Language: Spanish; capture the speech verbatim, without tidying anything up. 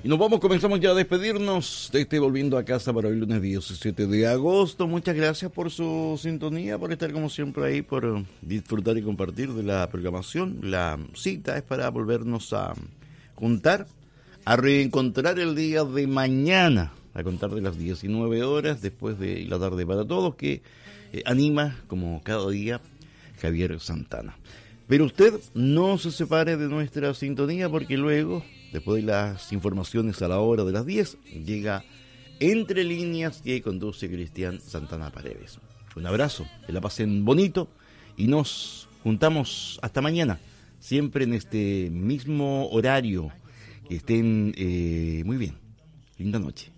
Y nos vamos, comenzamos ya a despedirnos de este Volviendo a Casa para el lunes diecisiete de agosto. Muchas gracias por su sintonía, por estar como siempre ahí, por disfrutar y compartir de la programación. La cita es para volvernos a juntar, a reencontrar el día de mañana, a contar de las diecinueve horas, después de la tarde para todos, que eh, anima, como cada día, Javier Santana. Pero usted no se separe de nuestra sintonía, porque luego, después de las informaciones a la hora de las diez, llega Entre Líneas, que conduce Cristian Santana Paredes. Un abrazo, que la pasen bonito y nos juntamos hasta mañana, siempre en este mismo horario. Que estén eh, muy bien. Linda noche.